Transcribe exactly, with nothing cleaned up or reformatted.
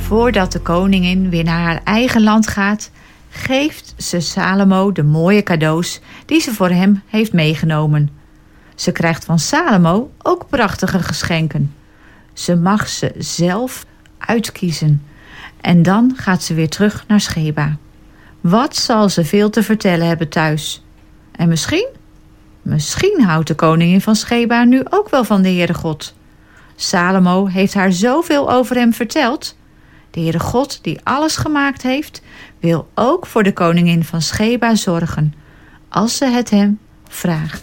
Voordat de koningin weer naar haar eigen land gaat, geeft ze Salomo de mooie cadeaus die ze voor hem heeft meegenomen. Ze krijgt van Salomo ook prachtige geschenken. Ze mag ze zelf uitkiezen. En dan gaat ze weer terug naar Scheba. Wat zal ze veel te vertellen hebben thuis? En misschien, misschien houdt de koningin van Scheba nu ook wel van de Heere God. Salomo heeft haar zoveel over hem verteld. De Heere God, die alles gemaakt heeft, wil ook voor de koningin van Scheba zorgen, als ze het hem vraagt.